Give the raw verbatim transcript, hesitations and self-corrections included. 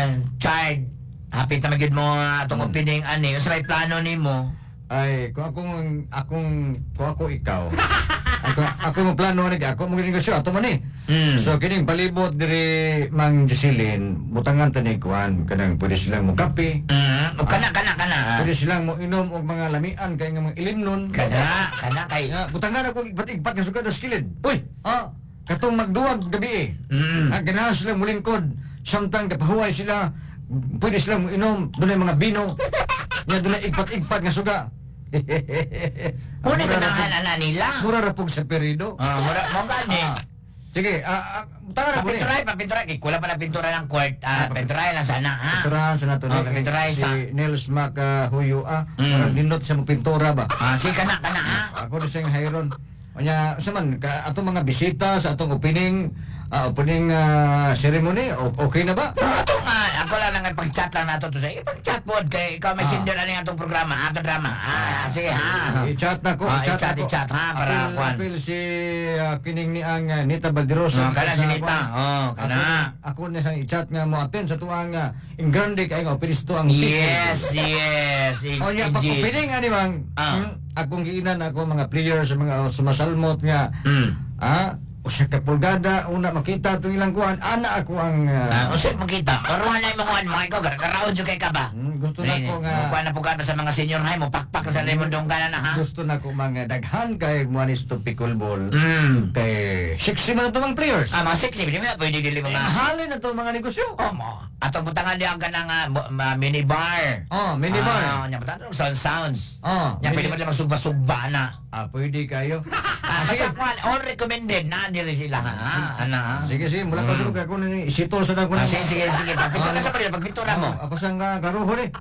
child, hapit na magid mo uh, itong opening ani. Usay plano nimo. Ay, kung akong akong kung ako ikaw. ako ako mo plano ni ako mo negosyo ato man ni. Mm. So kining palibot diri Mang Jocelyn, butangan ta ni kuan kanang pwede silang mo kape. Mm. O kana kana kana. Pwede silang mo inom og mga lamian kay nga mga ilimnon. Kana kana kay. Ya, butangan ako igpat-igpat nga sugad sa skilid. Uy, ha? Katong magduwag gabi eh. Mm. Ah, ganahan sila mulingkod. Samtang kapahuway sila, pwede silang mo inom, dunay mga bino. Nga dunay igpat-igpat nga suga. Muna ka nang ana nila. Mura ra pug sa perido. Ah, mura mo gani. Ah. Sige, ah, ah, tangan na po ni. Papinturay, papinturay. Kay kulang pa na pintura ng court. Ah, pinturay lang sana, ha? Pinturahan sa nato Oh, ni pinturahan si sa- Nels Mac ah, Huyo ah. Mm. Para nindot siya mo pintura ba? Ah, sige kana kana, ha? Ako na siyang hayron. Kanya, sa man, ka, atong mga bisita sa atong opening, ah, opening ah, ceremony, o, okay na ba? Ato nga, ako lang lang pag-chat lang nato to sa ipag-chat po kay ikaw may Ah. sender ano yung atong programa, atong drama. Ah, sige ha. I-chat na ko, Ah, i-chat i-chat, na ko. i-chat, ha, para apil, kuan. apil si ah, kining ni ang ah, Nita Balderosa. Oh, kana si Nita. Oh, kana. Ako, ako na siyang i-chat nga mo attend sa tuwang uh, in grande kay nga operesto ang Yes, yes. O niya, pag Indeed. opening nga ni Mang, Ah. hmm, akong giinan ako mga players, mga sumasalmot nga, Mm. ah, usa ka pulgada, una makita itong ilang kuhan, ana ako ang, Ah, ah, usay magkita. Karuhan na yung mga mga ikaw, karaon jud kay ka ba? hmm, gusto na ko nga, Kuha na po ka sa mga senior high mo, pakpak sa lemon dong ka na ha? gusto na ko mga daghan kay Muanis to pickleball, Mm. kay sexy man ito mga players. Ah, mga sexy, hindi mo na pwede dili Eh, mga... mahalin na ito mga negosyo. Oh, mo. Atong butangan diyan ka ng ah, bo- ma- minibar. Oh, minibar. Ah, nya butangan sound sounds. Oh, Nya pwede mo lang magsugba-sugba na. Ah, pwede kayo. Ah, sige. sige, all recommended na diri sila ha. Ana. ha? Sige, sige, mula pa sulog ako na ni isitol sa dako Ah, na. sige, sige, sige. Pagpintura sa pala, pagpintura mo. Oh, ako sang uh, karuho ni.